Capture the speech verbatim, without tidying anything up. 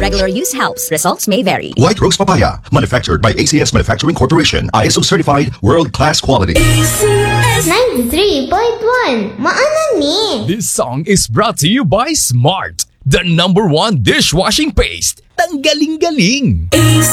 Regular use helps. Results may vary. White Rose Papaya, manufactured by A C S Manufacturing Corporation. I S O certified, world-class quality. ninety-three point one, maanan ni. This song is brought to you by Smart, the number one dishwashing paste. Tanggaling-galing!